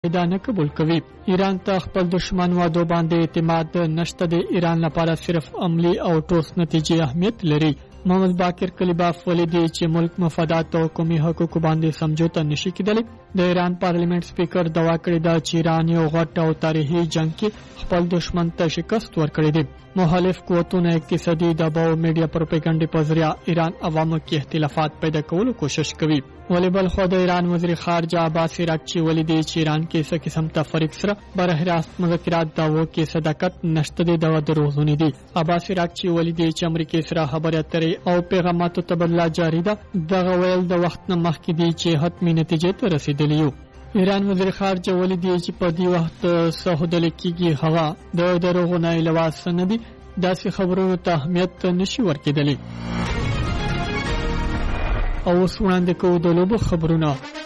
دا نه قبول کوي. ایران ته خپل دشمن وعدو باندې اعتماد نشته. د ایران لپاره صرف عملی او ټوس نتیجې اهمیت لري. محمد باقر کلیباف ولیدي چې ملک مفادات او قومي حقوقو باندې سمجوته نشي کېدلی. د ایران پارلیمنت سپیکر دوا کړې ده چې ایران یو غټ او تاریخي جنگ کې خپل دشمن ته شکست ورکړی دی. مخالف قوتونه اقتصادي دباو میډیا پروپاګاندا په ذریعہ ایران عوامو کې اختلافات پیدا کولو کوشش کوي. ولی بل خو د ایران وزیر خارجه عباس عراقچي ولیدي چې ایران کې څه قسم تفریق سره بره راست مذاکرات داوو کې صداقت نشته دی دا دروغونه دي. عباس عراقچي ولیدي چې امریکا سره خبرې اترې او پیغاماتو تبادله جاری ده. دغه ویل د وخت نه مخکې دي چې حتمی نتیجې ته رسیدلی یو. ایران وزیر خارجه ولیدي چې په دې وخت سهودل کېږي هوا د دروغونه علاوه څه نه دي. داسې خبرونو ته اهمیت نشي ورکېدلی. او اوس وړاندې کوو د لوبو خبرونه.